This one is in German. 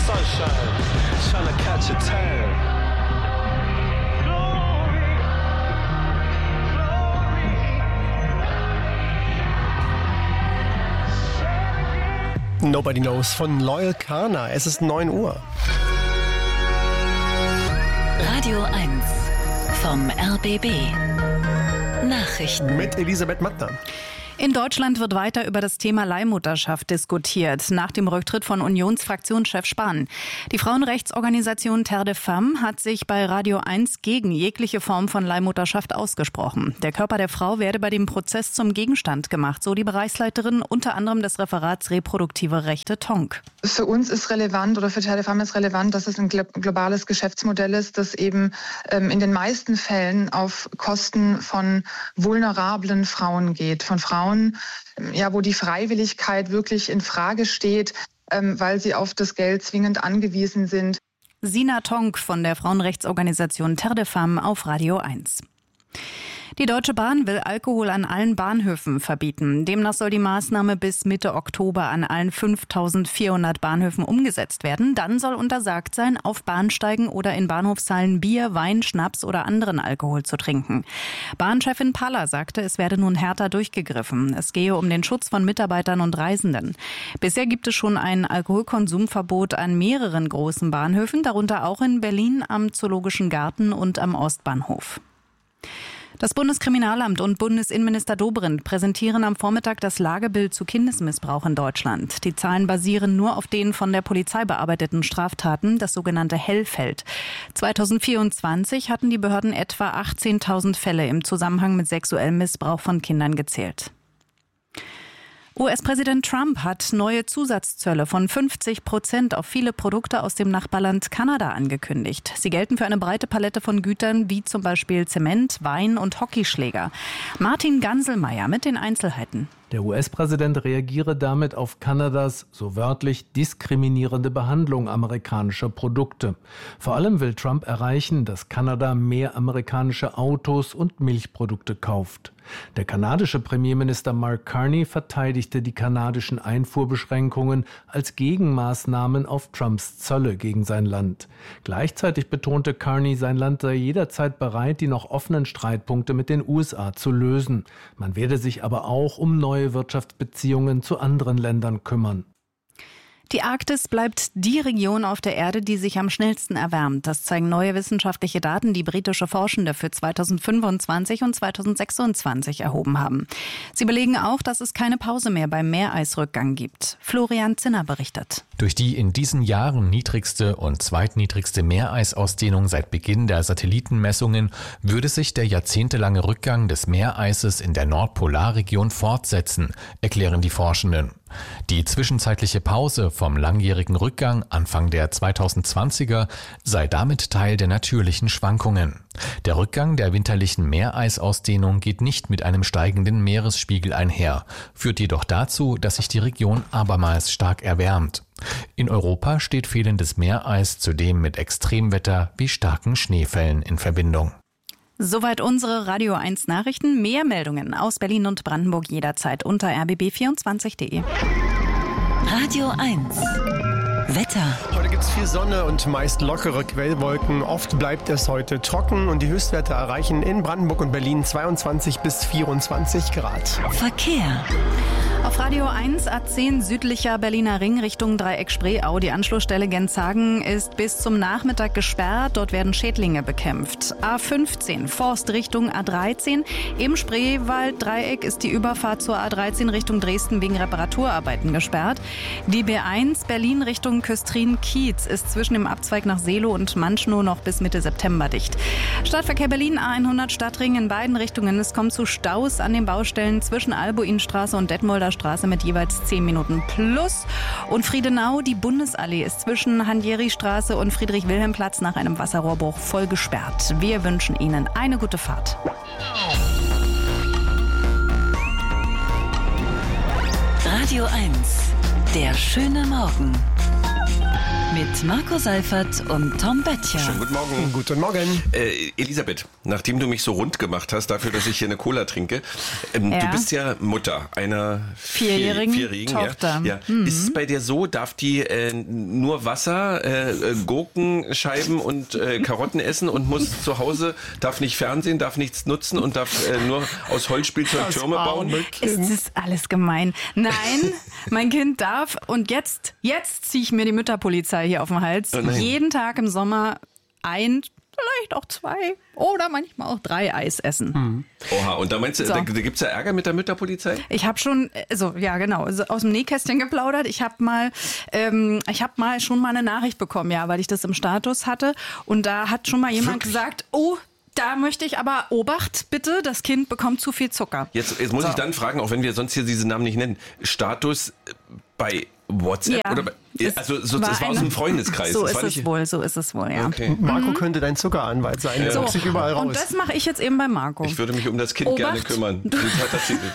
sunshine, trying to catch a tan. Nobody Knows von Loyal Kana. Es ist 9 Uhr. Radio 1 vom RBB. Nachrichten Mit Elisabeth Mattner. In Deutschland wird weiter über das Thema Leihmutterschaft diskutiert, nach dem Rücktritt von Unionsfraktionschef Spahn. Die Frauenrechtsorganisation Terre des Femmes hat sich bei Radio 1 gegen jegliche Form von Leihmutterschaft ausgesprochen. Der Körper der Frau werde bei dem Prozess zum Gegenstand gemacht, so die Bereichsleiterin unter anderem des Referats Reproduktive Rechte Tonk. Für uns ist relevant oder für Terre des Femmes ist relevant, dass es ein globales Geschäftsmodell ist, das eben in den meisten Fällen auf Kosten von vulnerablen Frauen geht, von Frauen, wo die Freiwilligkeit wirklich in Frage steht, weil sie auf das Geld zwingend angewiesen sind. Sina Tonk von der Frauenrechtsorganisation Terre des Femmes auf Radio 1. Die Deutsche Bahn will Alkohol an allen Bahnhöfen verbieten. Demnach soll die Maßnahme bis Mitte Oktober an allen 5.400 Bahnhöfen umgesetzt werden. Dann soll untersagt sein, auf Bahnsteigen oder in Bahnhofshallen Bier, Wein, Schnaps oder anderen Alkohol zu trinken. Bahnchefin Paller sagte, es werde nun härter durchgegriffen. Es gehe um den Schutz von Mitarbeitern und Reisenden. Bisher gibt es schon ein Alkoholkonsumverbot an mehreren großen Bahnhöfen, darunter auch in Berlin am Zoologischen Garten und am Ostbahnhof. Das Bundeskriminalamt und Bundesinnenminister Dobrindt präsentieren am Vormittag das Lagebild zu Kindesmissbrauch in Deutschland. Die Zahlen basieren nur auf den von der Polizei bearbeiteten Straftaten, das sogenannte Hellfeld. 2024 hatten die Behörden etwa 18.000 Fälle im Zusammenhang mit sexuellem Missbrauch von Kindern gezählt. US-Präsident Trump hat neue Zusatzzölle von 50% auf viele Produkte aus dem Nachbarland Kanada angekündigt. Sie gelten für eine breite Palette von Gütern wie zum Beispiel Zement, Wein und Hockeyschläger. Martin Ganselmeier mit den Einzelheiten. Der US-Präsident reagiere damit auf Kanadas, so wörtlich, diskriminierende Behandlung amerikanischer Produkte. Vor allem will Trump erreichen, dass Kanada mehr amerikanische Autos und Milchprodukte kauft. Der kanadische Premierminister Mark Carney verteidigte die kanadischen Einfuhrbeschränkungen als Gegenmaßnahmen auf Trumps Zölle gegen sein Land. Gleichzeitig betonte Carney, sein Land sei jederzeit bereit, die noch offenen Streitpunkte mit den USA zu lösen. Man werde sich aber auch um neue Wirtschaftsbeziehungen zu anderen Ländern kümmern. Die Arktis bleibt die Region auf der Erde, die sich am schnellsten erwärmt. Das zeigen neue wissenschaftliche Daten, die britische Forschende für 2025 und 2026 erhoben haben. Sie belegen auch, dass es keine Pause mehr beim Meereisrückgang gibt. Florian Zinner berichtet. Durch die in diesen Jahren niedrigste und zweitniedrigste Meereisausdehnung seit Beginn der Satellitenmessungen würde sich der jahrzehntelange Rückgang des Meereises in der Nordpolarregion fortsetzen, erklären die Forschenden. Die zwischenzeitliche Pause vom langjährigen Rückgang Anfang der 2020er sei damit Teil der natürlichen Schwankungen. Der Rückgang der winterlichen Meereisausdehnung geht nicht mit einem steigenden Meeresspiegel einher, führt jedoch dazu, dass sich die Region abermals stark erwärmt. In Europa steht fehlendes Meereis zudem mit Extremwetter wie starken Schneefällen in Verbindung. Soweit unsere Radio 1 Nachrichten. Mehr Meldungen aus Berlin und Brandenburg jederzeit unter rbb24.de. Radio 1 Wetter. Heute gibt es viel Sonne und meist lockere Quellwolken. Oft bleibt es heute trocken und die Höchstwerte erreichen in Brandenburg und Berlin 22 bis 24 Grad. Verkehr. Auf Radio 1 A10 südlicher Berliner Ring Richtung Dreieck Spreeau. Die Anschlussstelle Genshagen ist bis zum Nachmittag gesperrt. Dort werden Schädlinge bekämpft. A15 Forst Richtung A13. Im Spreewald-Dreieck ist die Überfahrt zur A13 Richtung Dresden wegen Reparaturarbeiten gesperrt. Die B1 Berlin Richtung Küstrin-Kiez ist zwischen dem Abzweig nach Seelow und Manschnow noch bis Mitte September dicht. Stadtverkehr Berlin A100 Stadtring in beiden Richtungen. Es kommt zu Staus an den Baustellen zwischen Albuinstraße und Detmolder Straße mit jeweils 10 Minuten plus. Und Friedenau, die Bundesallee ist zwischen Hanjeri-Straße und Friedrich-Wilhelm-Platz nach einem Wasserrohrbruch voll gesperrt. Wir wünschen Ihnen eine gute Fahrt. Radio 1, der schöne Morgen. Mit mit Marco Seifert und Tom Böttcher. Schönen guten Morgen. Guten Morgen. Elisabeth, nachdem du mich so rund gemacht hast, dafür, dass ich hier eine Cola trinke, du bist ja Mutter einer vierjährigen Tochter. Ja. Ist es bei dir so, darf die nur Wasser, Gurkenscheiben und Karotten essen und muss zu Hause, darf nicht Fernsehen, darf nichts nutzen und darf nur aus Holzspielzeug Türme bauen? Es ist alles gemein. Nein, mein Kind darf und jetzt ziehe ich mir die Mütterpolizei hier auf den Hals. Jeden Tag im Sommer vielleicht auch 2 oder manchmal auch 3 Eis essen. Oha, und da meinst du, da gibt es ja Ärger mit der Mütterpolizei? Ich habe schon, aus dem Nähkästchen geplaudert. Ich habe mal schon mal eine Nachricht bekommen, weil ich das im Status hatte. Und da hat schon mal jemand gesagt, da möchte ich aber Obacht, bitte, das Kind bekommt zu viel Zucker. Jetzt muss ich dann fragen, auch wenn wir sonst hier diese Namen nicht nennen, Status bei WhatsApp oder das war aus dem Freundeskreis. So ist es wohl, ja. Okay. Marco könnte dein Zuckeranwalt sein, der sucht sich überall raus. Und das mache ich jetzt eben bei Marco. Ich würde mich um das Kind gerne kümmern.